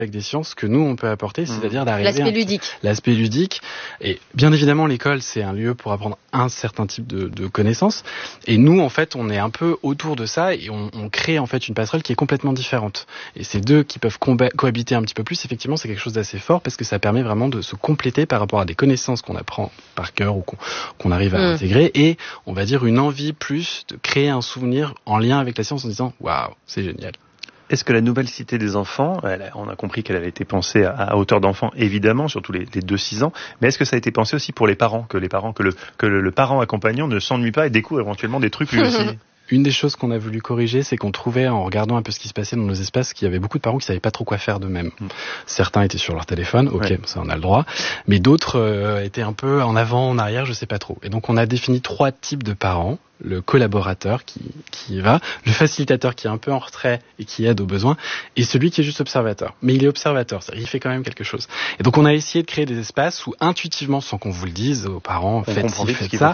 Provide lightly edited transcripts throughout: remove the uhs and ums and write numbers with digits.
avec des sciences que nous on peut apporter, c'est-à-dire d'arriver l'aspect ludique. Et bien évidemment l'école c'est un lieu pour apprendre un certain type de connaissances, et nous en fait on est un peu autour de ça et on crée en fait une passerelle qui est complètement différente, et ces deux qui peuvent cohabiter un petit peu plus, effectivement c'est quelque chose d'assez fort parce que ça permet vraiment de se compléter par rapport à des connaissances qu'on apprend par cœur ou qu'on arrive à intégrer, et on va dire une envie plus de créer un souvenir en lien avec la science en disant waouh c'est génial. Est-ce que la nouvelle cité des enfants, on a compris qu'elle avait été pensée à hauteur d'enfants, évidemment, surtout les 2-6 ans, mais est-ce que ça a été pensé aussi pour les parents, que le parent accompagnant ne s'ennuie pas et découvre éventuellement des trucs lui aussi? Une des choses qu'on a voulu corriger, c'est qu'on trouvait, en regardant un peu ce qui se passait dans nos espaces, qu'il y avait beaucoup de parents qui savaient pas trop quoi faire d'eux-mêmes. Certains étaient sur leur téléphone, ça on a le droit, mais d'autres étaient un peu en avant, en arrière, je sais pas trop. Et donc on a défini 3 types de parents. Le collaborateur qui va, le facilitateur qui est un peu en retrait et qui aide aux besoins, et celui qui est juste observateur. Mais il est observateur, il fait quand même quelque chose. Et donc on a essayé de créer des espaces où intuitivement, sans qu'on vous le dise aux parents, faites ci, faites ça,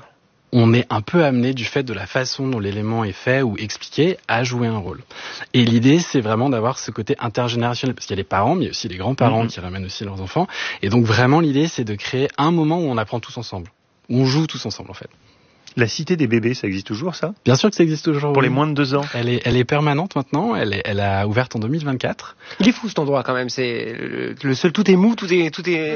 on est un peu amené du fait de la façon dont l'élément est fait ou expliqué à jouer un rôle. Et l'idée, c'est vraiment d'avoir ce côté intergénérationnel, parce qu'il y a les parents, mais il y a aussi les grands-parents qui ramènent aussi leurs enfants. Et donc vraiment, l'idée, c'est de créer un moment où on apprend tous ensemble, où on joue tous ensemble en fait. La cité des bébés, ça existe toujours, ça? Bien sûr que ça existe toujours. Pour les moins de 2 ans. Elle est permanente maintenant. Elle a ouvert en 2024. Il est fou cet endroit quand même. C'est le seul. Tout est mou, tout est.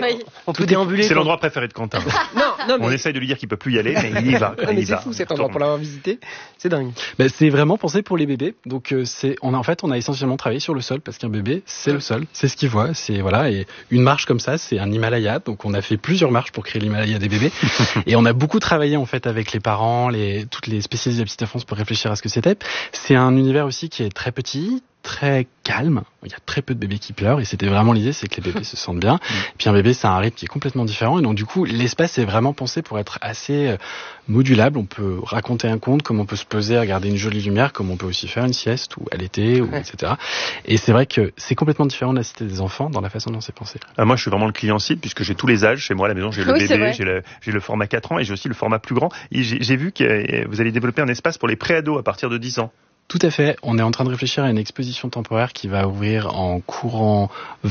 On peut déambuler. C'est l'endroit préféré de Quentin. non, mais... On essaye de lui dire qu'il peut plus y aller, mais il y va. mais c'est fou cet endroit pour l'avoir visité. C'est dingue. C'est vraiment pensé pour les bébés. Donc on a essentiellement travaillé sur le sol parce qu'un bébé c'est le sol, c'est ce qu'il voit. Et une marche comme ça, c'est un Himalaya. Donc on a fait plusieurs marches pour créer l'Himalaya des bébés. Et on a beaucoup travaillé en fait avec les parents, toutes les spécialistes de la Petite France pour réfléchir à ce que c'était. C'est un univers aussi qui est très petit, très calme. Il y a très peu de bébés qui pleurent et c'était vraiment l'idée, c'est que les bébés se sentent bien. Et puis un bébé, c'est un rythme qui est complètement différent et donc du coup, l'espace est vraiment pensé pour être assez modulable. On peut raconter un conte, comme on peut se poser à regarder une jolie lumière, comme on peut aussi faire une sieste ou à l'été, etc. Et c'est vrai que c'est complètement différent de la cité des enfants dans la façon dont c'est pensé. Moi, je suis vraiment le client cible puisque j'ai tous les âges chez moi à la maison. J'ai le bébé, j'ai le format 4 ans et j'ai aussi le format plus grand. Et j'ai vu que vous allez développer un espace pour les pré-ados à partir de 10 ans. Tout à fait. On est en train de réfléchir à une exposition temporaire qui va ouvrir en courant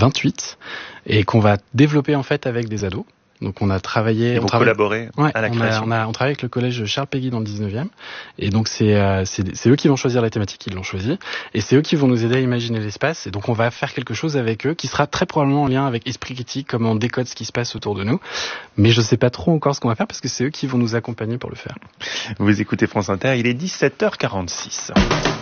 28 et qu'on va développer en fait avec des ados. Donc on a travaillé... Et vous collaborez à la création. On travaille avec le collège Charles Péguy dans le 19e. Et donc c'est eux qui vont choisir la thématique, ils l'ont choisi. Et c'est eux qui vont nous aider à imaginer l'espace. Et donc on va faire quelque chose avec eux qui sera très probablement en lien avec Esprit Critique, comment on décode ce qui se passe autour de nous. Mais je sais pas trop encore ce qu'on va faire parce que c'est eux qui vont nous accompagner pour le faire. Vous écoutez France Inter, il est 17h46.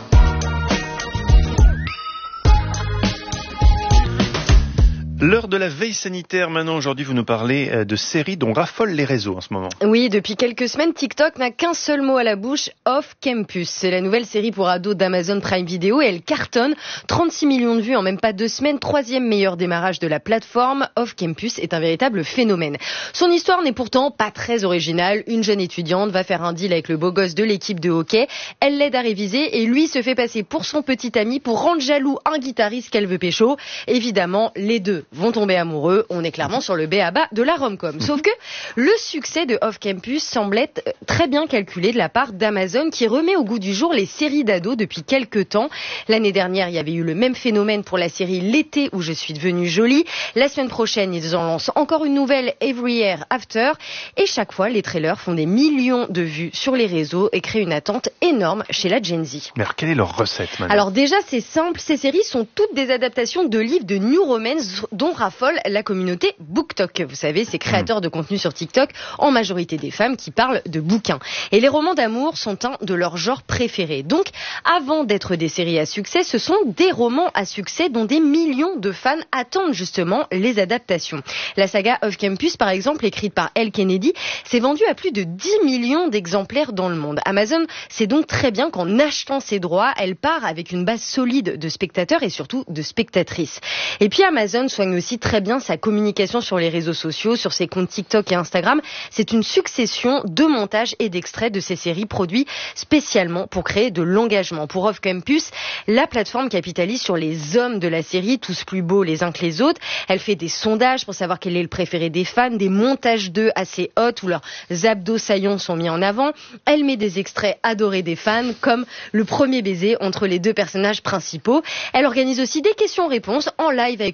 L'heure de la veille sanitaire maintenant. Aujourd'hui, vous nous parlez de séries dont raffolent les réseaux en ce moment. Oui, depuis quelques semaines, TikTok n'a qu'un seul mot à la bouche, Off Campus. C'est la nouvelle série pour ados d'Amazon Prime Video et elle cartonne. 36 millions de vues en même pas 2 semaines, 3e meilleur démarrage de la plateforme. Off Campus est un véritable phénomène. Son histoire n'est pourtant pas très originale. Une jeune étudiante va faire un deal avec le beau gosse de l'équipe de hockey. Elle l'aide à réviser et lui se fait passer pour son petit ami pour rendre jaloux un guitariste qu'elle veut pécho. Évidemment, les deux vont tomber amoureux. On est clairement sur le b.a.-ba de la rom-com. Sauf que le succès de Off Campus semble être très bien calculé de la part d'Amazon qui remet au goût du jour les séries d'ados depuis quelques temps. L'année dernière, il y avait eu le même phénomène pour la série L'été où je suis devenue jolie. La semaine prochaine, ils en lancent encore une nouvelle, Every Year After. Et chaque fois, les trailers font des millions de vues sur les réseaux et créent une attente énorme chez la Gen Z. Mais alors, quelle est leur recette maintenant ? Alors déjà, c'est simple. Ces séries sont toutes des adaptations de livres de New Romance dont raffole la communauté BookTok. Vous savez, ces créateurs de contenu sur TikTok, en majorité des femmes qui parlent de bouquins. Et les romans d'amour sont un de leurs genres préférés. Donc, avant d'être des séries à succès, ce sont des romans à succès dont des millions de fans attendent justement les adaptations. La saga Off Campus, par exemple, écrite par Elle Kennedy, s'est vendue à plus de 10 millions d'exemplaires dans le monde. Amazon sait donc très bien qu'en achetant ses droits, elle part avec une base solide de spectateurs et surtout de spectatrices. Et puis Amazon soigne aussi très bien sa communication sur les réseaux sociaux, sur ses comptes TikTok et Instagram. C'est une succession de montages et d'extraits de ces séries produits spécialement pour créer de l'engagement. Pour Off Campus, la plateforme capitalise sur les hommes de la série, tous plus beaux les uns que les autres. Elle fait des sondages pour savoir quel est le préféré des fans, des montages d'eux assez hot où leurs abdos saillants sont mis en avant. Elle met des extraits adorés des fans, comme le premier baiser entre les deux personnages principaux. Elle organise aussi des questions-réponses en live avec